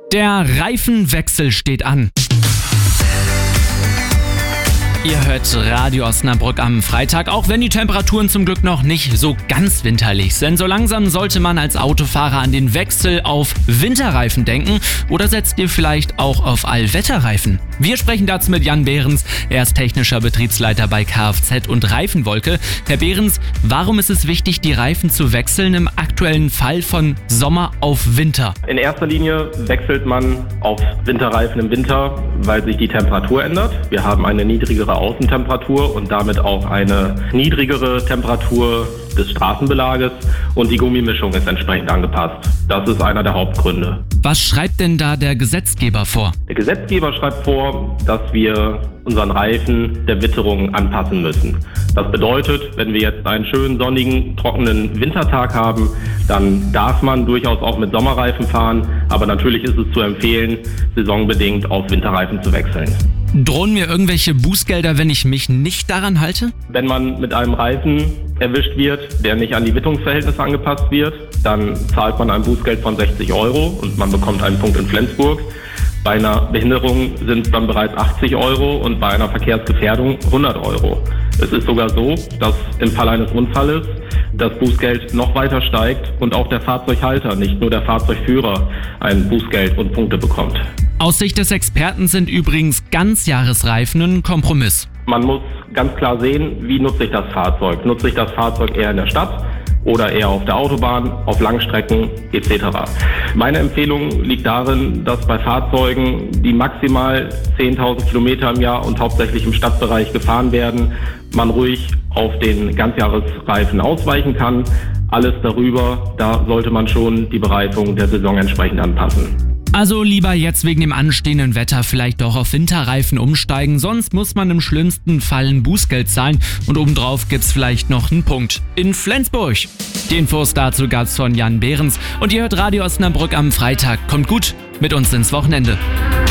Der Reifenwechsel steht an. Ihr hört Radio Osnabrück am Freitag, auch wenn die Temperaturen zum Glück noch nicht so ganz winterlich sind. So langsam sollte man als Autofahrer an den Wechsel auf Winterreifen denken, oder setzt ihr vielleicht auch auf Allwetterreifen? Wir sprechen dazu mit Jan Behrens, er ist technischer Betriebsleiter bei Kfz und Reifenwolke. Herr Behrens, warum ist es wichtig, die Reifen zu wechseln im aktuellen Fall von Sommer auf Winter? In erster Linie wechselt man auf Winterreifen im Winter, weil sich die Temperatur ändert. Wir haben eine niedrigere Außentemperatur und damit auch eine niedrigere Temperatur des Straßenbelages und die Gummimischung ist entsprechend angepasst. Das ist einer der Hauptgründe. Was schreibt denn da der Gesetzgeber vor? Der Gesetzgeber schreibt vor, dass wir unseren Reifen der Witterung anpassen müssen. Das bedeutet, wenn wir jetzt einen schönen sonnigen, trockenen Wintertag haben, dann darf man durchaus auch mit Sommerreifen fahren, aber natürlich ist es zu empfehlen, saisonbedingt auf Winterreifen zu wechseln. Drohen mir irgendwelche Bußgelder, wenn ich mich nicht daran halte? Wenn man mit einem Reifen erwischt wird, der nicht an die Witterungsverhältnisse angepasst wird, dann zahlt man ein Bußgeld von 60 € und man bekommt einen Punkt in Flensburg. Bei einer Behinderung sind es dann bereits 80 € und bei einer Verkehrsgefährdung 100 €. Es ist sogar so, dass im Fall eines Unfalles das Bußgeld noch weiter steigt und auch der Fahrzeughalter, nicht nur der Fahrzeugführer, ein Bußgeld und Punkte bekommt. Aus Sicht des Experten sind übrigens Ganzjahresreifen ein Kompromiss. Man muss ganz klar sehen, wie nutze ich das Fahrzeug. Nutze ich das Fahrzeug eher in der Stadt oder eher auf der Autobahn, auf Langstrecken etc. Meine Empfehlung liegt darin, dass bei Fahrzeugen, die maximal 10.000 Kilometer im Jahr und hauptsächlich im Stadtbereich gefahren werden, man ruhig auf den Ganzjahresreifen ausweichen kann. Alles darüber, da sollte man schon die Bereifung der Saison entsprechend anpassen. Also lieber jetzt wegen dem anstehenden Wetter vielleicht doch auf Winterreifen umsteigen, sonst muss man im schlimmsten Fall ein Bußgeld zahlen und obendrauf gibt's vielleicht noch einen Punkt in Flensburg. Die Infos dazu gab's von Jan Behrens und ihr hört Radio Osnabrück am Freitag. Kommt gut mit uns ins Wochenende.